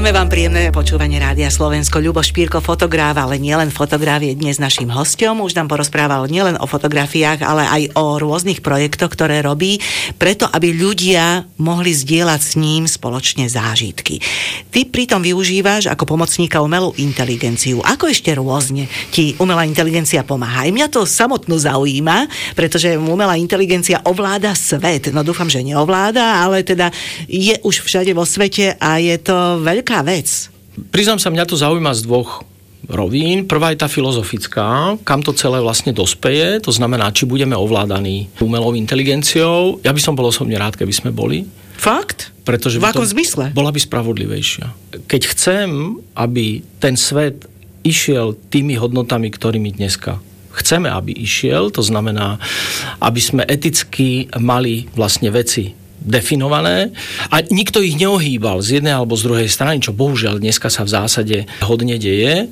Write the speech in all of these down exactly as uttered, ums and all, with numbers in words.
Želáme vám príjemné počúvanie Rádia Slovensko. Ľubo Špírko, fotograf, ale nielen fotograf, je dnes naším hosťom. Už nám porozprával nielen o fotografiách, ale aj o rôznych projektoch, ktoré robí, preto aby ľudia mohli zdieľať s ním spoločne zážitky. Ty pritom využívaš ako pomocníka umelú inteligenciu. Ako ešte rôzne ti umelá inteligencia pomáha? Aj mňa to samotnú zaujíma, pretože umelá inteligencia ovláda svet. No dúfam, že neovláda, ale teda je už všade vo svete a je to veľká vec. Priznám sa, mňa to zaujíma z dvoch rovín. Prvá je tá filozofická, kam to celé vlastne dospeje, to znamená, či budeme ovládaní umelou inteligenciou. Ja by som bol osobne rád, keby sme boli. Fakt? Pretože v akom zmysle? Bola by spravodlivejšia. Keď chcem, aby ten svet išiel tými hodnotami, ktorými dneska chceme, aby išiel, to znamená, aby sme eticky mali vlastne veci definované a nikto ich neohýbal z jednej alebo z druhej strany, čo bohužiaľ dneska sa v zásade hodne deje,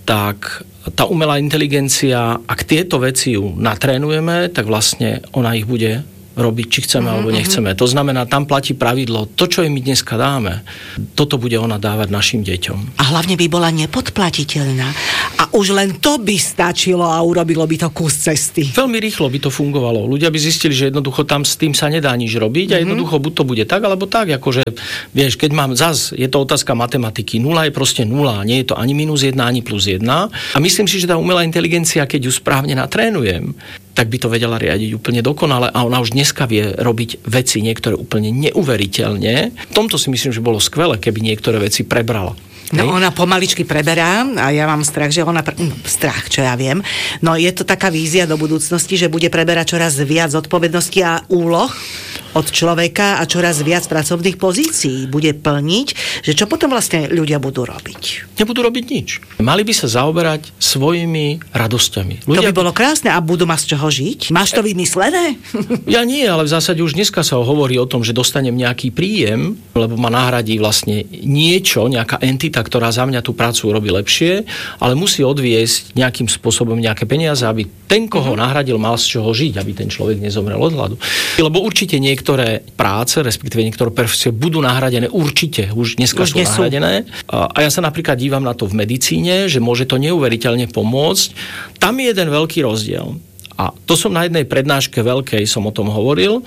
tak tá umelá inteligencia, ak tieto veci ju natrénujeme, tak vlastne ona ich bude robiť, či chceme, mm-hmm. alebo nechceme. To znamená, tam platí pravidlo, to, čo jej my dneska dáme, toto bude ona dávať našim deťom. A hlavne by bola nepodplatiteľná. A už len to by stačilo a urobilo by to kus cesty. Veľmi rýchlo by to fungovalo. Ľudia by zistili, že jednoducho tam s tým sa nedá nič robiť a jednoducho buď to bude tak, alebo tak, akože, vieš, keď mám zas, je to otázka matematiky. Nula je proste nula, nie je to ani minus jedna, ani plus jedna. A myslím si, že tá umelá inteligencia, keď ju správne natrénujem, tak by to vedela riadiť úplne dokonale a ona už dneska vie robiť veci niektoré úplne neuveriteľne. V tomto si myslím, že bolo skvelé, keby niektoré veci prebrala. No ona pomaličky preberá a ja mám strach, že ona... Pre... Strach, čo ja viem. No je to taká vízia do budúcnosti, že bude preberať čoraz viac zodpovednosti a úloh od človeka a čoraz viac pracovných pozícií bude plniť, že čo potom vlastne ľudia budú robiť? Nebudú robiť nič. Mali by sa zaoberať svojimi radosťami. Ľudia... To by bolo krásne a budú mať z čoho žiť? Máš to vymyslené? Ja nie, ale v zásade už dneska sa hovorí o tom, že dostanem nejaký príjem, lebo ma nahradí vlastne niečo, nejaká entita, ktorá za mňa tú prácu robí lepšie, ale musí odviesť nejakým spôsobom nejaké peniaze, aby ten, koho uh-huh. nahradil, mal z čoho žiť, aby ten človek nezomrel od hladu. Lebo určite niektoré práce, respektíve niektoré profesie budú nahradené, určite, už dneska už sú nahradené. A ja sa napríklad dívam na to v medicíne, že môže to neuveriteľne pomôcť. Tam je jeden veľký rozdiel. A to som na jednej prednáške veľkej som o tom hovoril,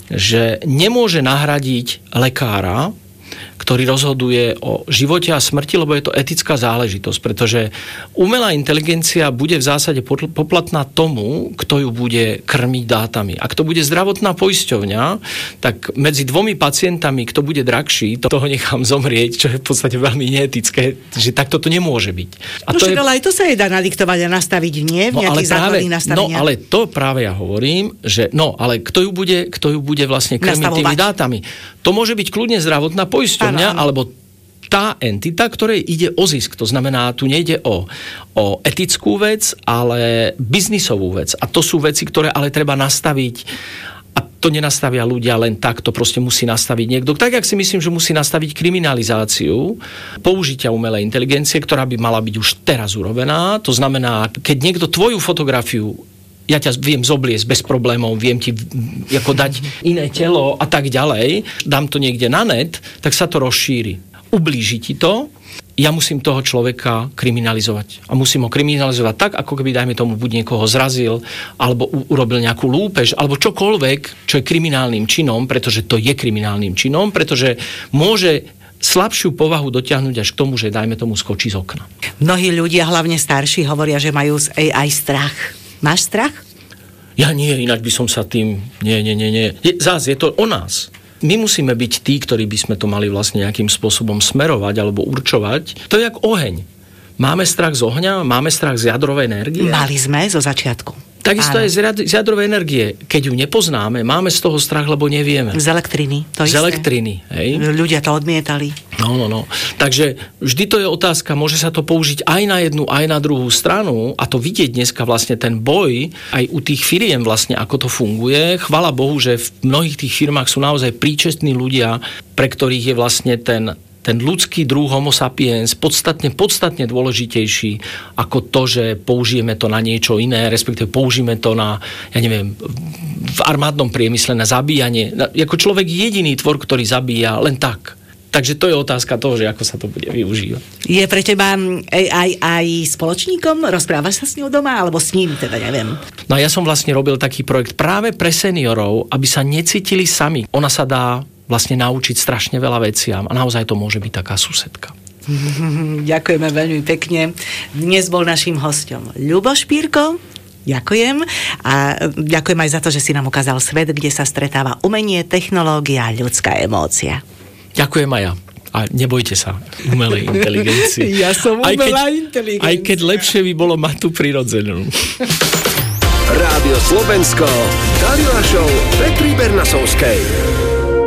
že nemôže nahradiť lekára, ktorý rozhoduje o živote a smrti, lebo je to etická záležitosť, pretože umelá inteligencia bude v zásade poplatná tomu, kto ju bude krmiť dátami. Ak to bude zdravotná poisťovňa, tak medzi dvomi pacientami, kto bude drahší, to toho nechám zomrieť, čo je v podstate veľmi neetické, že takto to nemôže byť. A no to je... ale aj to sa je dá nadiktovať a nastaviť, nie? V no, nejakých základných nastaveniach. No ale to práve ja hovorím, že no, ale kto ju bude, kto ju bude vlastne krmiť tými dátami? To môže byť kľudne zdravotná poisťovňa, alebo tá entita, ktorej ide o zisk. To znamená, tu nejde o, o etickú vec, ale biznisovú vec. A to sú veci, ktoré ale treba nastaviť. A to nenastavia ľudia len tak, to proste musí nastaviť niekto. Tak, jak si myslím, že musí nastaviť kriminalizáciu použitia umelej inteligencie, ktorá by mala byť už teraz urobená. To znamená, keď niekto tvoju fotografiu, ja ťa viem zobliesť bez problémov, viem ti ako dať iné telo a tak ďalej, dám to niekde na net, tak sa to rozšíri. Ublíži ti to, ja musím toho človeka kriminalizovať. A musím ho kriminalizovať tak, ako keby, dajme tomu, buď niekoho zrazil, alebo u- urobil nejakú lúpež, alebo čokoľvek, čo je kriminálnym činom, pretože to je kriminálnym činom, pretože môže slabšiu povahu dotiahnuť až k tomu, že dajme tomu skočí z okna. Mnohí ľudia, hlavne starší, hovoria, že majú z á í strach. Máš strach? Ja nie, inak by som sa tým... Nie, nie, nie, nie. Je, zás, je to o nás. My musíme byť tí, ktorí by sme to mali vlastne nejakým spôsobom smerovať alebo určovať. To je jak oheň. Máme strach z ohňa, máme strach z jadrovej energie. Mali sme zo začiatku. Takisto aj z jadrovej energie. Keď ju nepoznáme, máme z toho strach, lebo nevieme. Z elektriny, to Z isté. elektriny, hej. Ľudia to odmietali. No, no, no. Takže vždy to je otázka, môže sa to použiť aj na jednu, aj na druhú stranu a to vidieť dneska vlastne ten boj aj u tých firiem vlastne, ako to funguje. Chvala Bohu, že v mnohých tých firmách sú naozaj príčestní ľudia, pre ktorých je vlastne ten ten ľudský druh Homo sapiens podstatne, podstatne dôležitejší ako to, že použijeme to na niečo iné, respektíve použijeme to na, ja neviem, v armádnom priemysle na zabíjanie. Ako človek jediný tvor, ktorý zabíja len tak. Takže to je otázka toho, že ako sa to bude využívať. Je pre teba aj, aj, aj spoločníkom? Rozprávaš sa s ním doma? Alebo s ním, teda neviem. No ja som vlastne robil taký projekt práve pre seniorov, aby sa necítili sami. Ona sa dá vlastne naučiť strašne veľa veciam a naozaj to môže byť taká susedka. Ďakujeme veľmi pekne. Dnes bol naším hosťom Ľubo Špírko. Ďakujem a ďakujem aj za to, že si nám ukázal svet, kde sa stretáva umenie, technológia a ľudská emócia. Ďakujem aj ja. A nebojte sa umelej inteligencii. Ja som umelá inteligencia. Aj keď lepšie by bolo mať tú prirodzenú. Rádio Slovensko, Dalila Show Petry Bernasovskej.